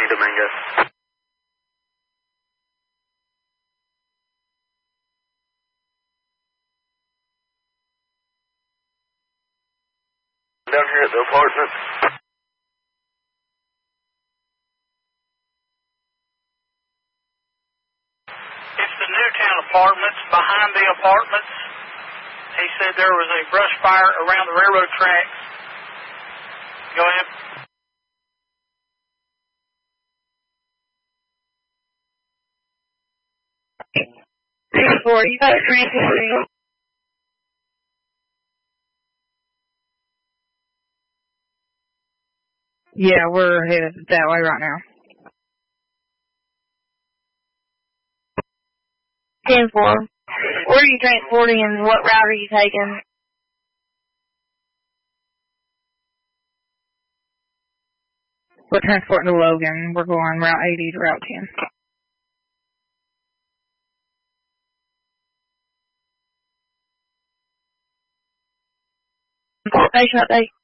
Domingo. Down here at the apartment. It's the Newtown Apartments, behind the apartments. He said there was a brush fire around the railroad tracks. Go ahead. You got a transport. Yeah, we're headed that way right now. 10-4. Where are you transporting and what route are you taking? We're transporting to Logan. We're going Route 80 to Route 10. Station update.